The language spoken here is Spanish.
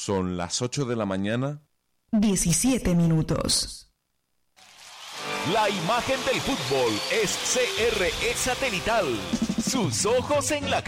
Son las 8 de la mañana. 17 minutos. La imagen del fútbol es CRE Satelital. Sus ojos en la